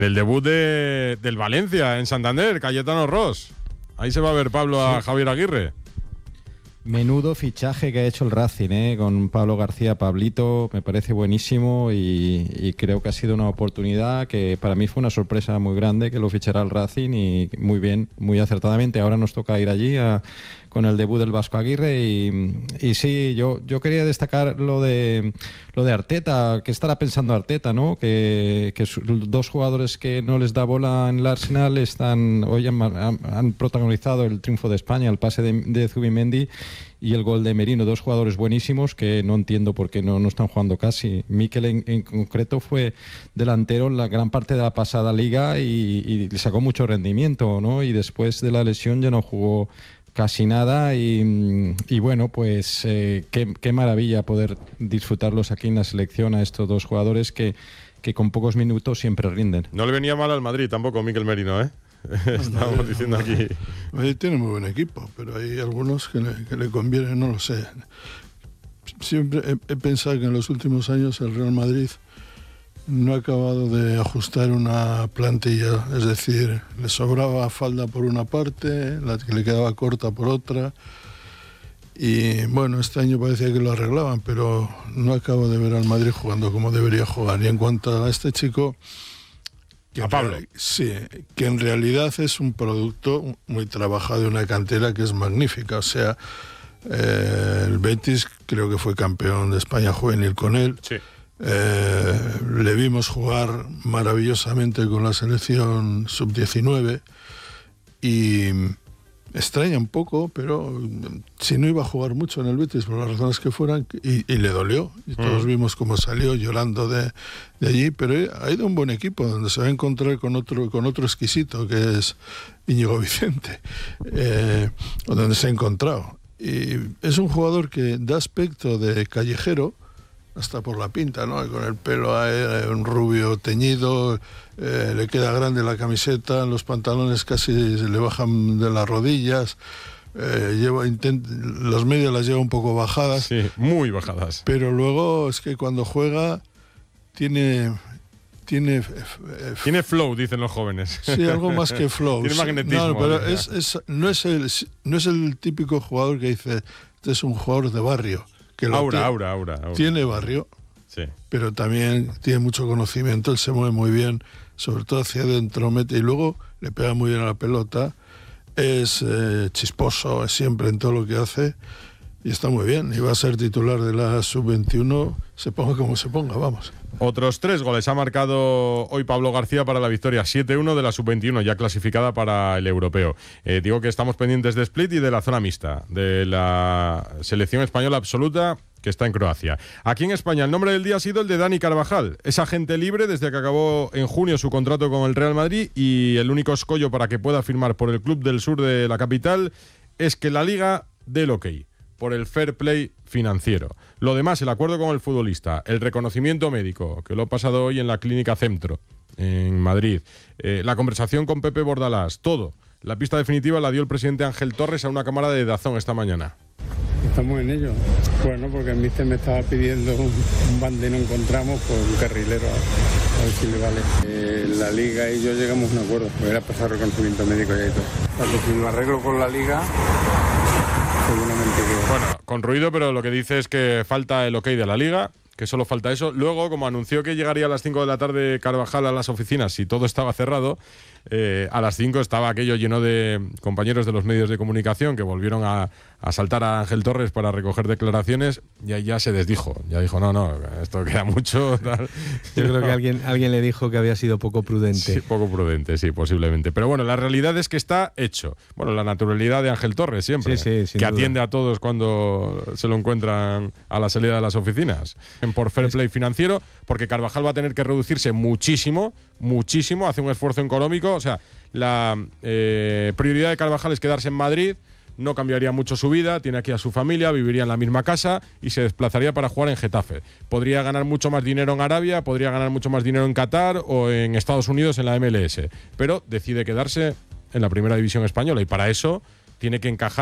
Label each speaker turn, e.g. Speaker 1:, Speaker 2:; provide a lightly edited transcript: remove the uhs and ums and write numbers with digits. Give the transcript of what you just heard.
Speaker 1: Del debut del Valencia en Santander, Cayetano Ros. Ahí se va a ver Pablo a Javier Aguirre.
Speaker 2: Menudo fichaje que ha hecho el Racing, con Pablo García Pablito, me parece buenísimo y creo que ha sido una oportunidad que para mí fue una sorpresa muy grande que lo fichara el Racing y muy bien, muy acertadamente. Ahora nos toca ir allí con el debut del Vasco Aguirre y sí, yo quería destacar lo de Arteta, que estará pensando Arteta, ¿no? Que dos jugadores que no les da bola en el Arsenal hoy han protagonizado el triunfo de España, el pase de Zubimendi y el gol de Merino, dos jugadores buenísimos que no entiendo por qué no están jugando casi. Mikel en concreto fue delantero en la gran parte de la pasada liga y le sacó mucho rendimiento, ¿no? Y después de la lesión ya no jugó casi nada y bueno, pues qué maravilla poder disfrutarlos aquí en la selección a estos dos jugadores que con pocos minutos siempre rinden.
Speaker 1: No le venía mal al Madrid tampoco Mikel Merino, ¿eh? Estábamos diciendo aquí.
Speaker 3: Tiene muy buen equipo, pero hay algunos que le conviene, no lo sé. Siempre he pensado que en los últimos años el Real Madrid no ha acabado de ajustar una plantilla, es decir, le sobraba falda por una parte, la que le quedaba corta por otra, y bueno, este año parecía que lo arreglaban, pero no acabo de ver al Madrid jugando como debería jugar. Y en cuanto a este chico,
Speaker 1: a Pablo,
Speaker 3: sí, que en realidad es un producto muy trabajado de una cantera que es magnífica, o sea, el Betis creo que fue campeón de España juvenil con él.
Speaker 1: Sí.
Speaker 3: Le vimos jugar maravillosamente con la selección sub-19 y extraña un poco, pero si no iba a jugar mucho en el Betis por las razones que fueran, y le dolió, y todos vimos cómo salió llorando de allí, pero ha ido un buen equipo donde se va a encontrar con otro exquisito que es Íñigo Vicente, donde se ha encontrado, y es un jugador que da aspecto de callejero hasta por la pinta, ¿no? Con el pelo un rubio teñido, le queda grande la camiseta, los pantalones casi se le bajan de las rodillas, las medias las lleva un poco bajadas.
Speaker 1: Sí, muy bajadas.
Speaker 3: Pero luego es que cuando juega tiene
Speaker 1: flow, dicen los jóvenes.
Speaker 3: Sí, algo más que flow.
Speaker 1: Tiene magnetismo.
Speaker 3: No, pero no es el típico jugador que dice, este es un jugador de barrio.
Speaker 1: Aura.
Speaker 3: Tiene barrio,
Speaker 1: sí,
Speaker 3: pero también tiene mucho conocimiento, él se mueve muy bien, sobre todo hacia adentro, mete y luego le pega muy bien a la pelota, es chisposo siempre en todo lo que hace y está muy bien, y va a ser titular de la sub-21, se ponga como se ponga, vamos.
Speaker 1: Otros 3 goles ha marcado hoy Pablo García para la victoria 7-1 de la sub-21, ya clasificada para el europeo. Digo que estamos pendientes de Split y de la zona mixta, de la selección española absoluta que está en Croacia. Aquí en España el nombre del día ha sido el de Dani Carvajal. Es agente libre desde que acabó en junio su contrato con el Real Madrid y el único escollo para que pueda firmar por el club del sur de la capital es que la Liga dé el ok por el fair play financiero. Lo demás, el acuerdo con el futbolista, el reconocimiento médico, que lo ha pasado hoy en la Clínica Centro, en Madrid, la conversación con Pepe Bordalás, todo. La pista definitiva la dio el presidente Ángel Torres a una cámara de DAZN esta mañana.
Speaker 4: Estamos en ello. Bueno, porque el míster me estaba pidiendo un bande, no encontramos, pues un carrilero, a ver si le vale. La Liga y yo llegamos a un acuerdo, pues era pasar reconocimiento médico ya y todo. O sea, que si lo arreglo con la Liga, seguramente que...
Speaker 1: Bueno, con ruido, pero lo que dice es que falta el ok de la Liga, que solo falta eso. Luego, como anunció que llegaría a las 5 de la tarde Carvajal a las oficinas y todo estaba cerrado, a las 5 estaba aquello lleno de compañeros de los medios de comunicación que volvieron a saltar a Ángel Torres para recoger declaraciones y ahí ya se desdijo. Ya dijo, no, esto queda mucho. Tal.
Speaker 5: Yo creo que alguien le dijo que había sido poco prudente.
Speaker 1: Sí, poco prudente, sí, posiblemente. Pero bueno, la realidad es que está hecho. Bueno, la naturalidad de Ángel Torres siempre,
Speaker 5: sí,
Speaker 1: que atiende a todos cuando se lo encuentran a la salida de las oficinas. Por fair play financiero, porque Carvajal va a tener que reducirse muchísimo, hace un esfuerzo económico. O sea, la prioridad de Carvajal es quedarse en Madrid, no cambiaría mucho su vida, tiene aquí a su familia, viviría en la misma casa y se desplazaría para jugar en Getafe. Podría ganar mucho más dinero en Arabia, podría ganar mucho más dinero en Qatar o en Estados Unidos en la MLS, pero decide quedarse en la primera división española y para eso tiene que encajar